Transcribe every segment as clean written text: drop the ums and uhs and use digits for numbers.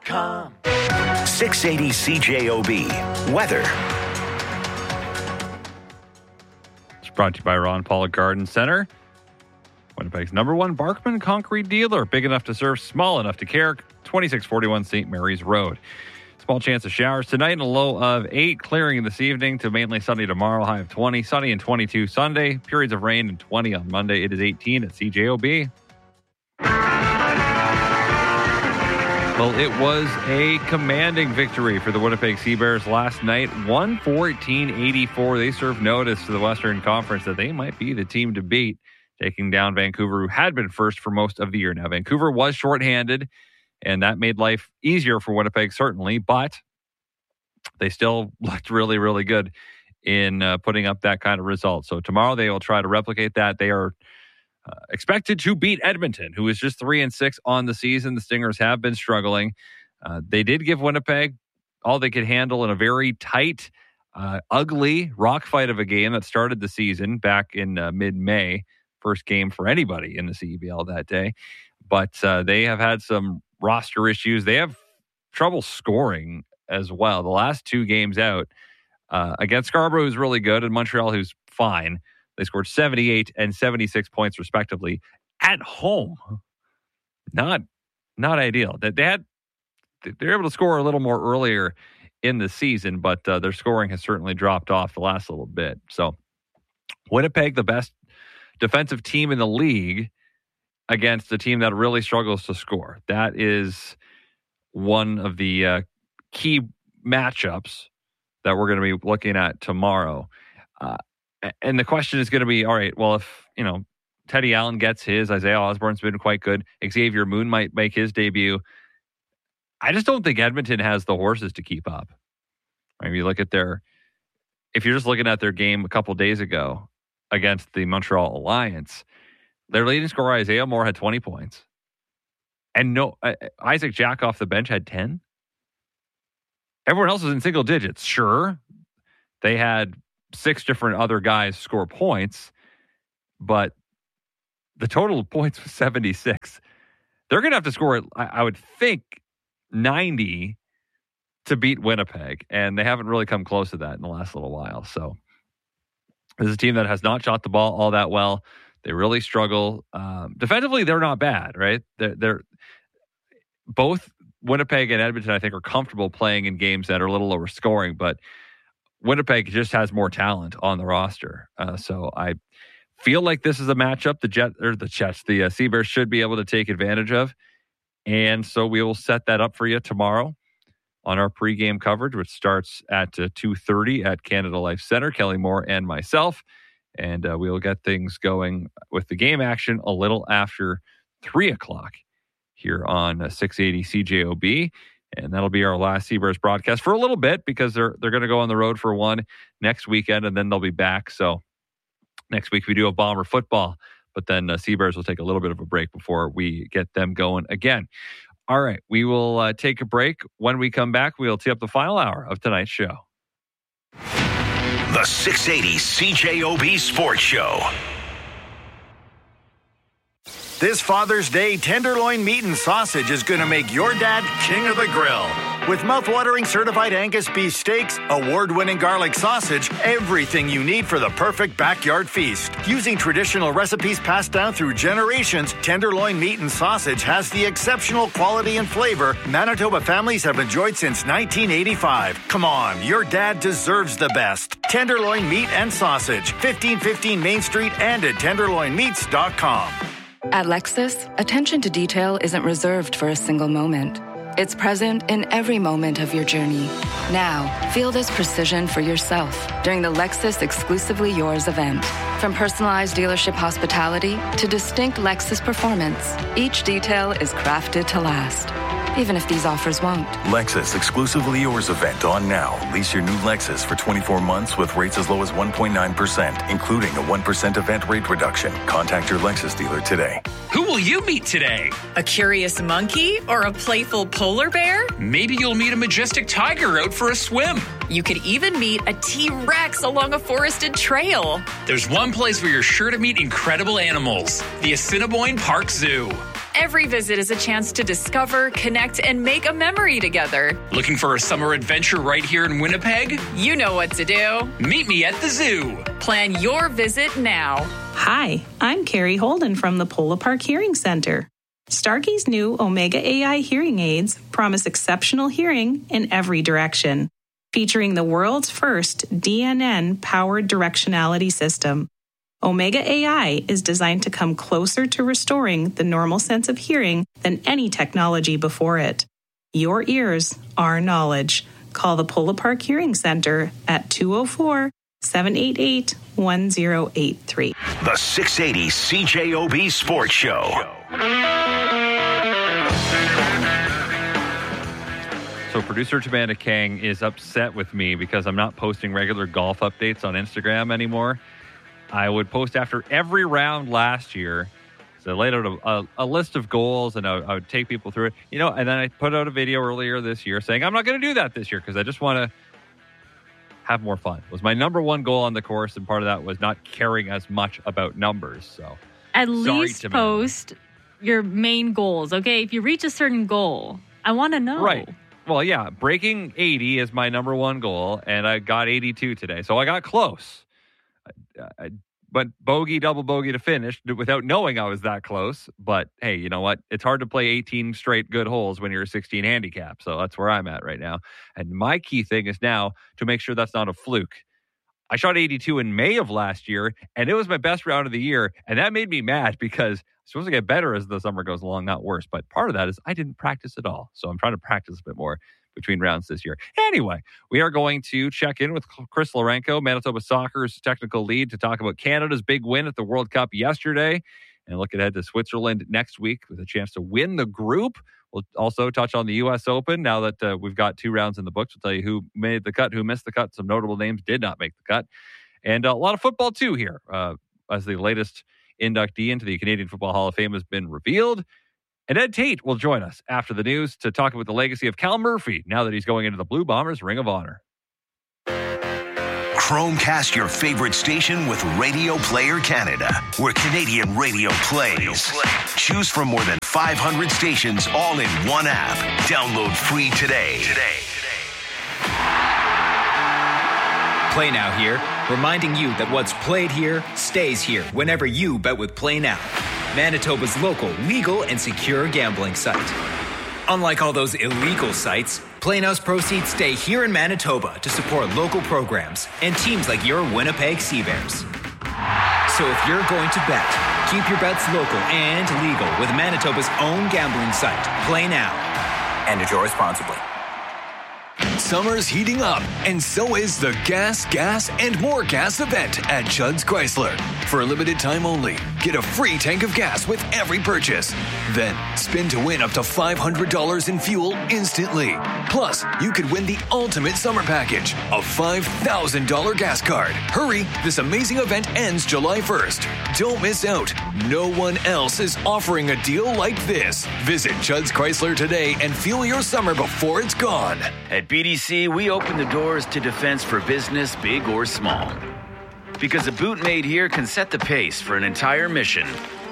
Winnipeg.com. 680 CJOB. Weather. It's brought to you by Ron Paul Garden Center. Winnipeg's #1 Barkman concrete dealer. Big enough to serve, small enough to care. 2641 St. Mary's Road. Small chance of showers tonight and a low of 8. Clearing this evening to mainly sunny tomorrow. High of 20. Sunny and 22 Sunday. Periods of rain and 20 on Monday. It is 18 at CJOB. Well, it was a commanding victory for the Winnipeg Seabears last night. 114-84. They served notice to the Western Conference that they might be the team to beat, taking down Vancouver, who had been first for most of the year. Now, Vancouver was shorthanded, and that made life easier for Winnipeg, certainly, but they still looked really, really good in putting up that kind of result. So tomorrow they will try to replicate that. They are expected to beat Edmonton, who is just 3-6 on the season. The Stingers have been struggling. They did give Winnipeg all they could handle in a very tight, ugly rock fight of a game that started the season back in mid-May. First game for anybody in the CEBL that day. But they have had some roster issues. They have trouble scoring as well. The last 2 games out against Scarborough, who's really good, and Montreal, who's fine. They scored 78 and 76 points, respectively, at home. Not ideal. They're able to score a little more earlier in the season, but their scoring has certainly dropped off the last little bit. So Winnipeg, the best defensive team in the league against a team that really struggles to score. That is one of the key matchups that we're going to be looking at tomorrow. And the question is going to be, all right, well, if, Teddy Allen gets his, Isaiah Osborne's been quite good, Xavier Moon might make his debut. I just don't think Edmonton has the horses to keep up. I mean, you look at if you're just looking at their game a couple days ago against the Montreal Alliance, their leading scorer, Isaiah Moore, had 20 points. And Isaac Jack off the bench had 10. Everyone else was in single digits. Sure, they had 6 different other guys score points, but the total of points was 76. They're going to have to score, I would think, 90 to beat Winnipeg, and they haven't really come close to that in the last little while. So this is a team that has not shot the ball all that well. They really struggle. Defensively, they're not bad, right? They're both Winnipeg and Edmonton, I think, are comfortable playing in games that are a little lower scoring, but Winnipeg just has more talent on the roster. So I feel like this is a matchup the Seabears should be able to take advantage of. And so we will set that up for you tomorrow on our pregame coverage, which starts at 2:30 at Canada Life Center. Kelly Moore and myself. And we will get things going with the game action a little after 3 o'clock here on 680 CJOB. And that'll be our last Seabears broadcast for a little bit, because they're going to go on the road for one next weekend, and then they'll be back. So next week we do a Bomber football, but then Seabears will take a little bit of a break before we get them going again. All right, we will take a break. When we come back, we'll tee up the final hour of tonight's show. The 680 CJOB Sports Show. This Father's Day, Tenderloin Meat and Sausage is going to make your dad king of the grill. With mouth-watering certified Angus beef steaks, award-winning garlic sausage, everything you need for the perfect backyard feast. Using traditional recipes passed down through generations, Tenderloin Meat and Sausage has the exceptional quality and flavor Manitoba families have enjoyed since 1985. Come on, your dad deserves the best. Tenderloin Meat and Sausage, 1515 Main Street and at tenderloinmeats.com. At Lexus, attention to detail isn't reserved for a single moment. It's present in every moment of your journey. Now, feel this precision for yourself during the Lexus Exclusively Yours event. From personalized dealership hospitality to distinct Lexus performance, each detail is crafted to last, even if these offers won't. Lexus Exclusively Yours event on now. Lease your new Lexus for 24 months with rates as low as 1.9%, including a 1% event rate reduction. Contact your Lexus dealer today. Who will you meet today? A curious monkey or a playful polar bear? Maybe you'll meet a majestic tiger out for a swim. You could even meet a T-Rex along a forested trail. There's one place where you're sure to meet incredible animals: the Assiniboine Park Zoo. Every visit is a chance to discover, connect, and make a memory together. Looking for a summer adventure right here in Winnipeg? You know what to do. Meet me at the zoo. Plan your visit now. Hi, I'm Carrie Holden from the Polo Park Hearing Center. Starkey's new Omega AI hearing aids promise exceptional hearing in every direction, featuring the world's first DNN-powered directionality system. Omega AI is designed to come closer to restoring the normal sense of hearing than any technology before it. Your ears, our knowledge. Call the Polo Park Hearing Center at 204-788-1083. The 680 CJOB Sports Show. So producer Amanda Kang is upset with me because I'm not posting regular golf updates on Instagram anymore. I would post after every round last year. So I laid out a list of goals, and I would take people through it. And then I put out a video earlier this year saying I'm not going to do that this year because I just want to have more fun. It was my number one goal on the course, and part of that was not caring as much about numbers. So at least post your main goals, okay? If you reach a certain goal, I want to know. Right. Well, yeah, breaking 80 is my number one goal, and I got 82 today. So I got close. But double bogey to finish without knowing I was that close. But hey, you know what? It's hard to play 18 straight good holes when you're a 16 handicap. So that's where I'm at right now. And my key thing is now to make sure that's not a fluke. I shot 82 in May of last year, and it was my best round of the year. And that made me mad because I'm supposed to get better as the summer goes along, not worse. But part of that is I didn't practice at all. So I'm trying to practice a bit more between rounds this year. Anyway, we are going to check in with Chris Larenko, Manitoba Soccer's technical lead, to talk about Canada's big win at the World Cup yesterday and look ahead to Switzerland next week with a chance to win the group. We'll also touch on the U.S. Open now that we've got 2 rounds in the books. We'll tell you who made the cut, who missed the cut. Some notable names did not make the cut. And a lot of football, too, here, as the latest inductee into the Canadian Football Hall of Fame has been revealed. And Ed Tate will join us after the news to talk about the legacy of Cal Murphy now that he's going into the Blue Bombers Ring of Honor. Chromecast your favorite station with Radio Player Canada, where Canadian radio plays. Choose from more than 500 stations all in one app. Download free today. Play Now here, reminding you that what's played here stays here whenever you bet with Play Now, Manitoba's local, legal, and secure gambling site. Unlike all those illegal sites, Play Now's proceeds stay here in Manitoba to support local programs and teams like your Winnipeg Seabears. So if you're going to bet, keep your bets local and legal with Manitoba's own gambling site, Play Now. And enjoy responsibly. Summer's heating up, and so is the Gas, and More Gas event at Judd's Chrysler. For a limited time only, get a free tank of gas with every purchase. Then, spin to win up to $500 in fuel instantly. Plus, you could win the ultimate summer package, a $5,000 gas card. Hurry, this amazing event ends July 1st. Don't miss out. No one else is offering a deal like this. Visit Judd's Chrysler today and fuel your summer before it's gone. At BDC, we open the doors to defense for business, big or small. Because a boot made here can set the pace for an entire mission.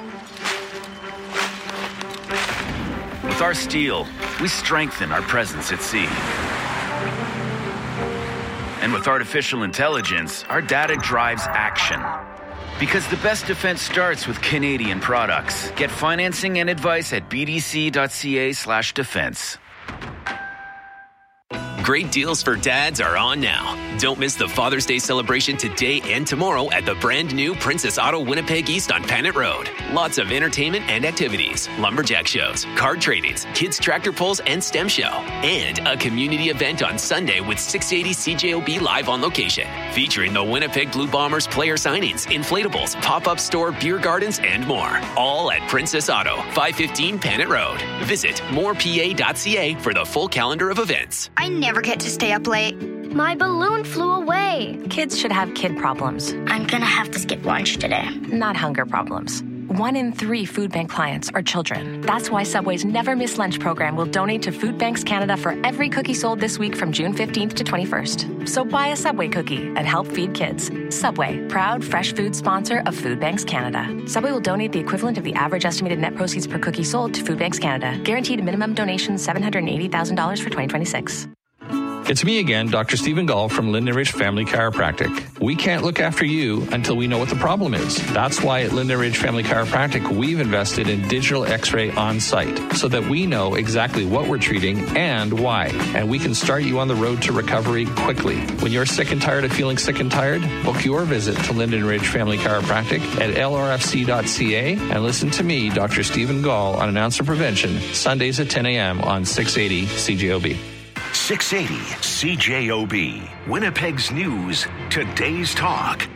With our steel, we strengthen our presence at sea. And with artificial intelligence, our data drives action. Because the best defense starts with Canadian products. Get financing and advice at bdc.ca/defense. Great deals for dads are on now. Don't miss the Father's Day celebration today and tomorrow at the brand new Princess Auto Winnipeg East on Panet Road. Lots of entertainment and activities, lumberjack shows, card tradings, kids tractor pulls and STEM show, and a community event on Sunday with 680 CJOB live on location, featuring the Winnipeg Blue Bombers player signings, inflatables, pop-up store, beer gardens, and more. All at Princess Auto, 515 Panet Road. Visit morepa.ca for the full calendar of events. I never get to stay up late. My balloon flew away. Kids should have kid problems. I'm gonna have to skip lunch today. Not hunger problems. 1 in 3 food bank clients are children. That's why Subway's Never Miss Lunch program will donate to Food Banks Canada for every cookie sold this week from June 15th to 21st. So buy a Subway cookie and help feed kids. Subway, proud fresh food sponsor of Food Banks Canada. Subway will donate the equivalent of the average estimated net proceeds per cookie sold to Food Banks Canada. Guaranteed minimum donation $780,000 for 2026. It's me again, Dr. Stephen Gall from Linden Ridge Family Chiropractic. We can't look after you until we know what the problem is. That's why at Linden Ridge Family Chiropractic, we've invested in digital x-ray on site so that we know exactly what we're treating and why. And we can start you on the road to recovery quickly. When you're sick and tired of feeling sick and tired, book your visit to Linden Ridge Family Chiropractic at lrfc.ca and listen to me, Dr. Stephen Gall, on An Ounce of Prevention, Sundays at 10 a.m. on 680 CJOB. 680 CJOB, Winnipeg's news, today's talk.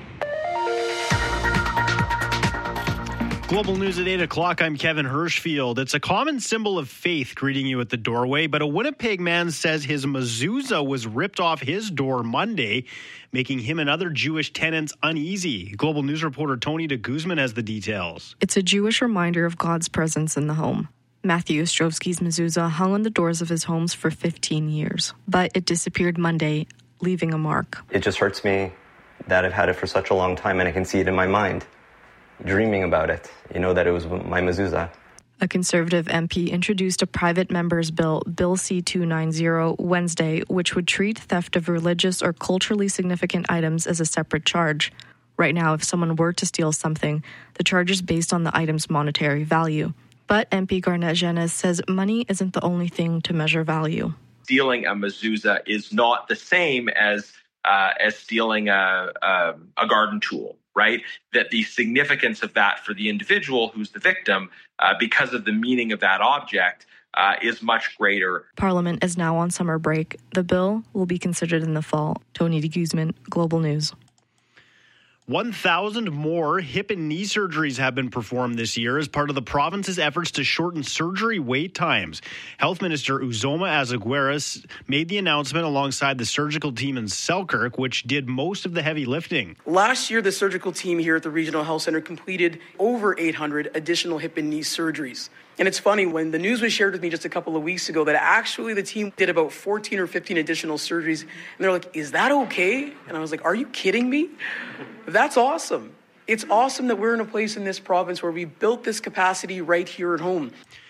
Global News at 8 o'clock. I'm Kevin Hirschfield. It's a common symbol of faith greeting you at the doorway, but a Winnipeg man says his mezuzah was ripped off his door Monday, making him and other Jewish tenants uneasy. Global News reporter Tony de Guzman has the details. It's a Jewish reminder of God's presence in the home. Matthew Ostrovsky's mezuzah hung on the doors of his homes for 15 years, but it disappeared Monday, leaving a mark. It just hurts me that I've had it for such a long time, and I can see it in my mind, dreaming about it, that it was my mezuzah. A Conservative MP introduced a private member's bill, Bill C-290, Wednesday, which would treat theft of religious or culturally significant items as a separate charge. Right now, if someone were to steal something, the charge is based on the item's monetary value. But MP Garnet Genes says money isn't the only thing to measure value. Stealing a mezuzah is not the same as stealing a garden tool, right? That the significance of that for the individual who's the victim, because of the meaning of that object, is much greater. Parliament is now on summer break. The bill will be considered in the fall. Tony de Guzman, Global News. 1,000 more hip and knee surgeries have been performed this year as part of the province's efforts to shorten surgery wait times. Health Minister Uzoma Azagueras made the announcement alongside the surgical team in Selkirk, which did most of the heavy lifting. Last year, the surgical team here at the Regional Health Centre completed over 800 additional hip and knee surgeries. And it's funny, when the news was shared with me just a couple of weeks ago that actually the team did about 14 or 15 additional surgeries, and they're like, is that okay? And I was like, are you kidding me? That's awesome. It's awesome that we're in a place in this province where we built this capacity right here at home.